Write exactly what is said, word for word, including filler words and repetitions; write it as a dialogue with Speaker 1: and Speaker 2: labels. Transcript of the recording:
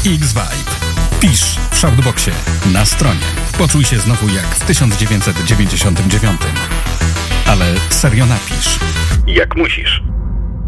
Speaker 1: X-Vibe. Pisz w Shoutboxie na stronie. Poczuj się znowu jak w tysiąc dziewięćset dziewięćdziesiątym dziewiątym. Ale serio napisz. Jak musisz.